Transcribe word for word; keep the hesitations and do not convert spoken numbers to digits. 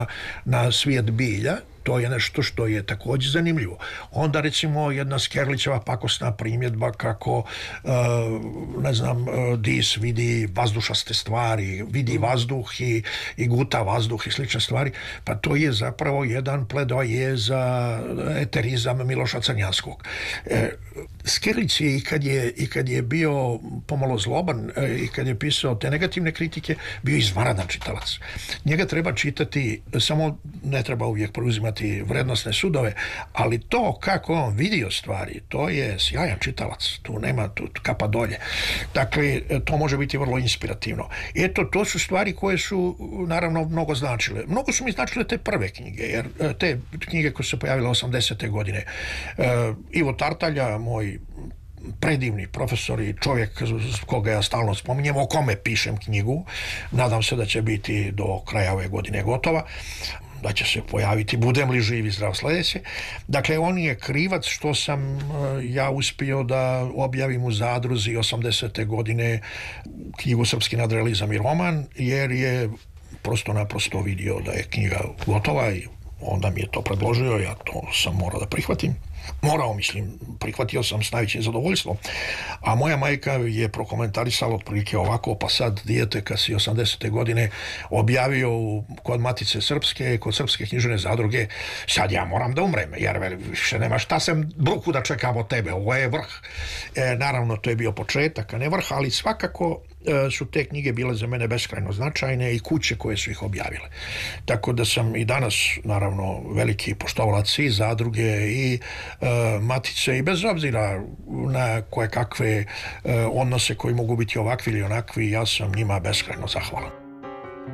na svijet bilja. To je nešto što je također zanimljivo. Onda recimo jedna Skerlićeva pakosna primjedba kako uh, ne znam, Dis vidi vazdušaste stvari, vidi vazduh i, i guta vazduh i slične stvari, pa to je zapravo jedan pledoaje za eterizam Miloša Crnjanskog. E, Skerlić je i kad je, i kad je bio pomalo zloban e, i kad je pisao te negativne kritike, bio izvanredan čitalac. Njega treba čitati, samo ne treba uvijek preuzimati vrednostne sudove, ali to kako on vidio stvari, to je sjajan čitalac, tu nema tu kapa dolje. Dakle, to može biti vrlo inspirativno. Eto, to su stvari koje su naravno mnogo značile. Mnogo su mi značile te prve knjige, jer te knjige koje su se pojavile osamdesete godine. Ivo Tartalja, moj predivni profesor i čovjek koga ja stalno spominjem, o kome pišem knjigu, nadam se da će biti do kraja ove godine gotova, da će se pojaviti Budem li živ i zdrav sljedeće. Dakle, on je krivac što sam ja uspio da objavim u Zadruzi osamdesete godine knjigu Srpski nadrealizam i roman, jer je prosto naprosto vidio da je knjiga gotova i onda mi je to predložio, ja to sam morao da prihvatim. Morao, mislim, prihvatio sam s najvećim zadovoljstvom. A moja majka je prokomentarisala otprilike ovako, pa sad dijete kad si osamdesete godine objavio kod Matice Srpske, kod Srpske književne zadruge, sad ja moram da umrem, jer više nema šta sem bruku da čekam od tebe, ovo je vrh. E, naravno, to je bio početak, a ne vrh, ali svakako e, su te knjige bile za mene beskrajno značajne i kuće koje su ih objavile. Tako da sam i danas, naravno, veliki poštovalac i zadruge i Matice i bez obzira na koje kakve odnose koji mogu biti ovakvi ili onakvi, ja sam njima beskrajno zahvalan.